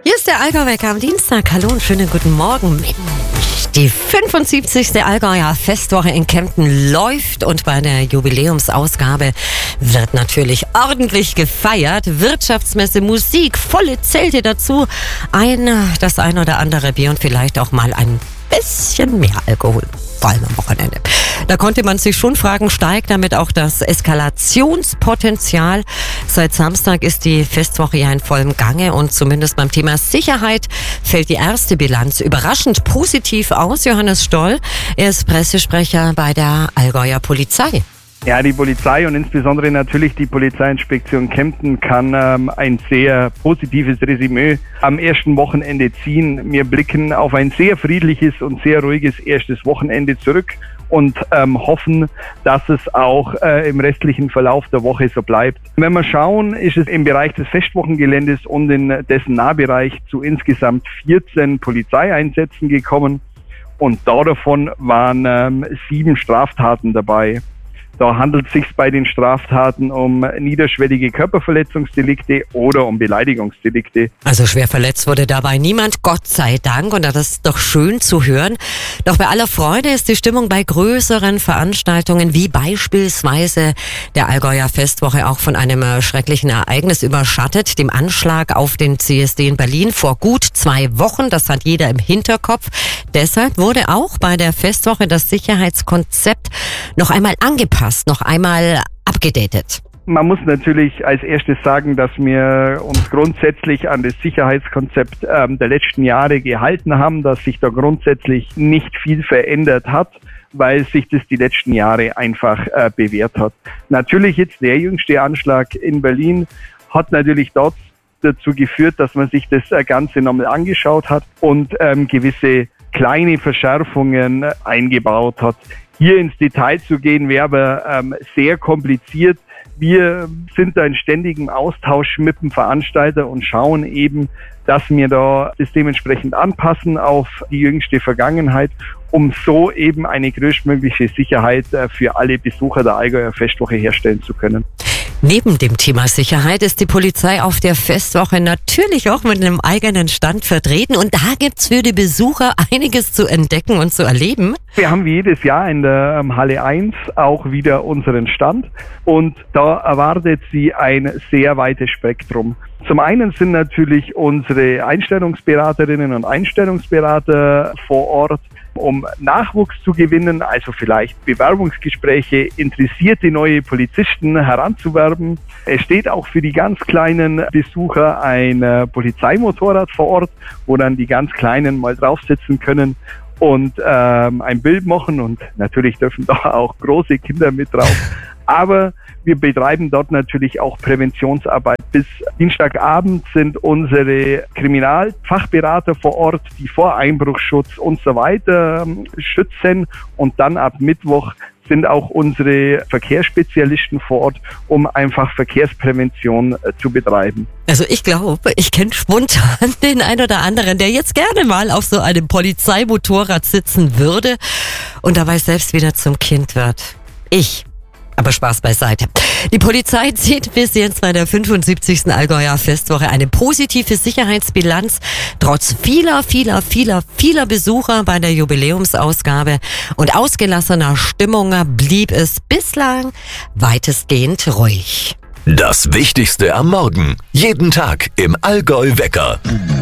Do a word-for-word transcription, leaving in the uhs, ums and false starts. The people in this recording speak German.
Hier ist der Allgäu-Wecker am Dienstag. Hallo und schönen guten Morgen. Mensch, die fünfundsiebzigste Allgäuer Festwoche in Kempten läuft und bei der Jubiläumsausgabe wird natürlich ordentlich gefeiert. Wirtschaftsmesse, Musik, volle Zelte dazu, ein, das ein oder andere Bier und vielleicht auch mal ein bisschen mehr Alkohol. Vor allem am Wochenende. Da konnte man sich schon fragen, steigt damit auch das Eskalationspotenzial? Seit Samstag ist die Festwoche ja in vollem Gange und zumindest beim Thema Sicherheit fällt die erste Bilanz überraschend positiv aus. Johannes Stoll, er ist Pressesprecher bei der Allgäuer Polizei. Ja, die Polizei und insbesondere natürlich die Polizeiinspektion Kempten kann ähm, ein sehr positives Resümee am ersten Wochenende ziehen. Wir blicken auf ein sehr friedliches und sehr ruhiges erstes Wochenende zurück und ähm, hoffen, dass es auch äh, im restlichen Verlauf der Woche so bleibt. Wenn wir schauen, ist es im Bereich des Festwochengeländes und in dessen Nahbereich zu insgesamt vierzehn Polizeieinsätzen gekommen und davon waren ähm, sieben Straftaten dabei. Da handelt es sich bei den Straftaten um niederschwellige Körperverletzungsdelikte oder um Beleidigungsdelikte. Also schwer verletzt wurde dabei niemand, Gott sei Dank. Und das ist doch schön zu hören. Doch bei aller Freude ist die Stimmung bei größeren Veranstaltungen wie beispielsweise der Allgäuer Festwoche auch von einem schrecklichen Ereignis überschattet, dem Anschlag auf den C S D in Berlin vor gut zwei Wochen. Das hat jeder im Hinterkopf. Deshalb wurde auch bei der Festwoche das Sicherheitskonzept noch einmal angepasst, noch einmal abgedatet. Man muss natürlich als erstes sagen, dass wir uns grundsätzlich an das Sicherheitskonzept ähm, der letzten Jahre gehalten haben, dass sich da grundsätzlich nicht viel verändert hat, weil sich das die letzten Jahre einfach äh, bewährt hat. Natürlich jetzt der jüngste Anschlag in Berlin hat natürlich dort dazu geführt, dass man sich das Ganze nochmal angeschaut hat und ähm, gewisse kleine Verschärfungen eingebaut hat. Hier ins Detail zu gehen, wäre aber ähm, sehr kompliziert. Wir sind da in ständigem Austausch mit dem Veranstalter und schauen eben, dass wir da das dementsprechend anpassen auf die jüngste Vergangenheit, um so eben eine größtmögliche Sicherheit äh, für alle Besucher der Allgäuer Festwoche herstellen zu können. Neben dem Thema Sicherheit ist die Polizei auf der Festwoche natürlich auch mit einem eigenen Stand vertreten. Und da gibt's für die Besucher einiges zu entdecken und zu erleben. Wir haben wie jedes Jahr in der ähm, Halle eins auch wieder unseren Stand. Und da erwartet sie ein sehr weites Spektrum. Zum einen sind natürlich unsere Einstellungsberaterinnen und Einstellungsberater vor Ort, um Nachwuchs zu gewinnen, also vielleicht Bewerbungsgespräche, interessierte neue Polizisten heranzuwerben. Es steht auch für die ganz kleinen Besucher ein Polizeimotorrad vor Ort, wo dann die ganz Kleinen mal drauf sitzen können und ähm, ein Bild machen, und natürlich dürfen da auch große Kinder mit drauf. Aber wir betreiben dort natürlich auch Präventionsarbeit. Bis Dienstagabend sind unsere Kriminalfachberater vor Ort, die vor Einbruchsschutz und so weiter schützen. Und dann ab Mittwoch sind auch unsere Verkehrsspezialisten vor Ort, um einfach Verkehrsprävention äh, zu betreiben. Also ich glaube, ich kenne spontan den ein oder anderen, der jetzt gerne mal auf so einem Polizeimotorrad sitzen würde und dabei selbst wieder zum Kind wird. Ich. Aber Spaß beiseite. Die Polizei zieht bis jetzt bei der fünfundsiebzigsten Allgäuer Festwoche eine positive Sicherheitsbilanz. Trotz vieler, vieler, vieler, vieler Besucher bei der Jubiläumsausgabe und ausgelassener Stimmung blieb es bislang weitestgehend ruhig. Das Wichtigste am Morgen. Jeden Tag im Allgäu-Wecker.